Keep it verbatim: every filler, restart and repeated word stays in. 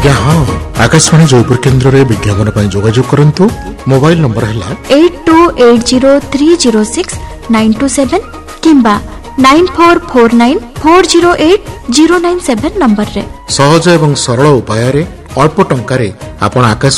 आज्ञा हाँ आकाशवाणी जयपुर केन्द्र रे विज्ञापन पर जोगाजोग करंतु मोबाइल नंबर है eight to eight zero three zero six nine to seven किंबा nine four four nine four zero eight zero nine seven number रे। सहज एवं सरल उपाय अल्प टंका आपण आकाश